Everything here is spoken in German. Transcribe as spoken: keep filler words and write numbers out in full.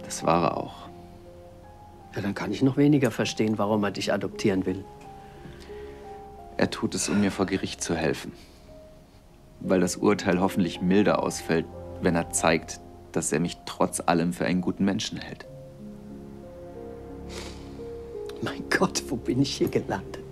Das war er auch. Ja, dann kann ich noch weniger verstehen, warum er dich adoptieren will. Er tut es, um mir vor Gericht zu helfen. Weil das Urteil hoffentlich milder ausfällt, wenn er zeigt, dass er mich trotz allem für einen guten Menschen hält. Mein Gott, wo bin ich hier gelandet?